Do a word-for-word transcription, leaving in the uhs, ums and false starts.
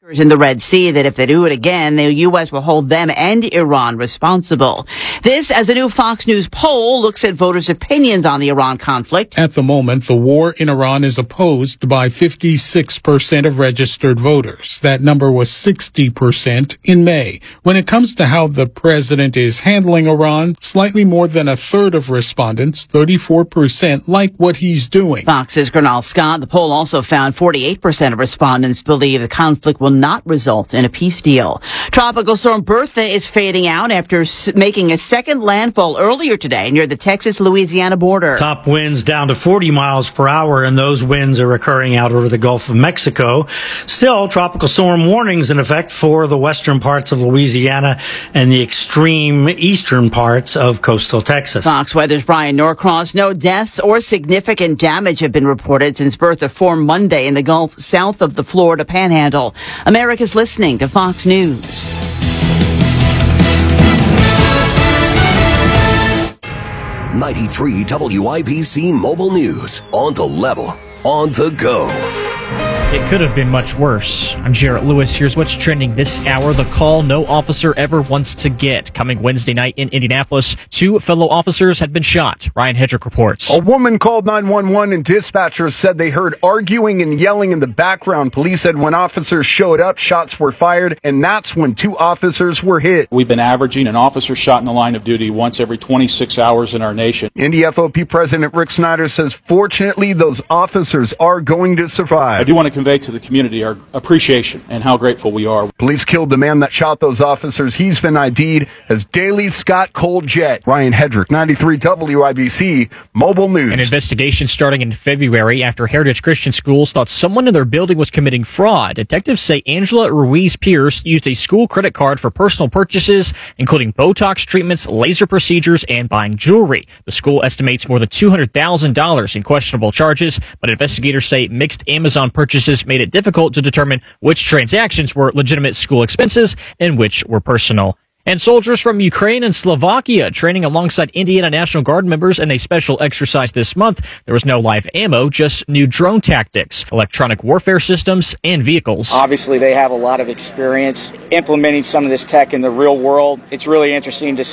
in the Red Sea that if they do it again, the U S will hold them and Iran responsible. This as a new Fox News poll looks at voters' opinions on the Iran conflict. At the moment, the war in Iran is opposed by fifty-six percent of registered voters. That number was sixty percent in May. When it comes to how the president is handling Iran, slightly more than a third of respondents, thirty-four percent, like what he's doing. Fox's Gernal Scott. The poll also found forty-eight percent of respondents believe the conflict will not result in a peace deal. Tropical storm Bertha is fading out after s- making a second landfall earlier today near the Texas-Louisiana border. Top winds down to forty miles per hour, and those winds are occurring out over the Gulf of Mexico. Still, tropical storm warnings in effect for the western parts of Louisiana and the extreme eastern parts of coastal Texas. Fox Weather's Brian Norcross. No deaths or significant damage have been reported since Bertha formed Monday in the Gulf south of the Florida Panhandle. America's listening to Fox News. ninety-three W I B C Mobile News. On the level, on the go. It could have been much worse. I'm Jarrett Lewis. Here's what's trending this hour. The call no officer ever wants to get. Coming Wednesday night in Indianapolis, two fellow officers had been shot. Ryan Hedrick reports. A woman called nine one one and dispatchers said they heard arguing and yelling in the background. Police said when officers showed up, shots were fired, and that's when two officers were hit. We've been averaging an officer shot in the line of duty once every twenty-six hours in our nation. Indy F O P President Rick Snyder says fortunately those officers are going to survive. I do want to convey to the community our appreciation and how grateful we are. Police killed the man that shot those officers. He's been I D'd as Daley Scott Cole Jet. Ryan Hedrick, ninety-three W I B C Mobile News. An investigation starting in February after Heritage Christian Schools thought someone in their building was committing fraud. Detectives say Angela Ruiz Pierce used a school credit card for personal purchases, including Botox treatments, laser procedures, and buying jewelry. The school estimates more than two hundred thousand dollars in questionable charges, but investigators say mixed Amazon purchases made it difficult to determine which transactions were legitimate school expenses and which were personal. And soldiers from Ukraine and Slovakia training alongside Indiana National Guard members in a special exercise this month. There was no live ammo, just new drone tactics, electronic warfare systems, and vehicles. Obviously, they have a lot of experience implementing some of this tech in the real world. It's really interesting to